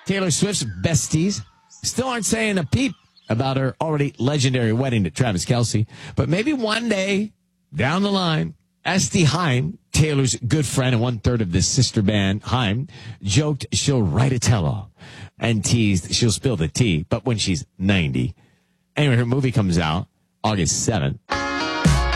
Taylor Swift's besties still aren't saying a peep about her already legendary wedding to Travis Kelce. But maybe one day down the line, Esty Haim, Taylor's good friend and 1/3 of the sister band Haim, joked she'll write a tell-all and teased she'll spill the tea, but when she's 90. Anyway, her movie comes out August 7th.